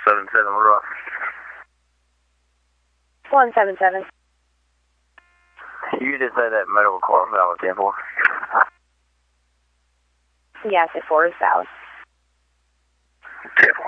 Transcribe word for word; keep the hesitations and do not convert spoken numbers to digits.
seven seven, we're off. one seven seven. You just said that medical call valid, ten four. Yes, it four is valid. ten four.